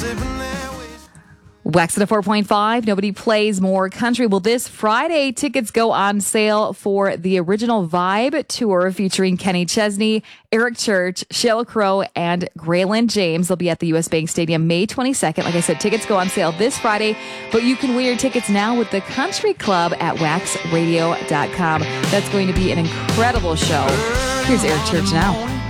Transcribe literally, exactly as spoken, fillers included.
Wax at a four point five. Nobody plays more country. Well, this Friday, tickets go on sale for the Original Vibe tour featuring Kenny Chesney, Eric Church, Sheryl Crow, and Graylin James. They'll be at the U S. Bank Stadium May twenty-second. Like I said, tickets go on sale this Friday, but you can win your tickets now with the Country Club at wax radio dot com. That's going to be an incredible show. Here's Eric Church now.